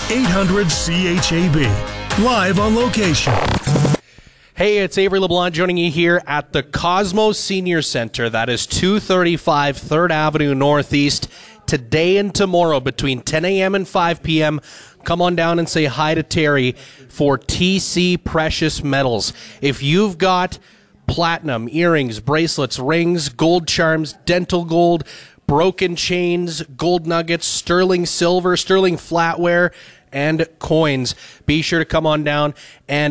800-CHAB. Live on location. Hey, it's Avery LeBlanc joining you here at the Cosmos Senior Center. That is 235 3rd Avenue Northeast. Today and tomorrow between 10 a.m. and 5 p.m. Come on down and say hi to Terry for TC Precious Metals. If you've got platinum, earrings, bracelets, rings, gold charms, dental gold, broken chains, gold nuggets, sterling silver, sterling flatware, and coins, be sure to come on down and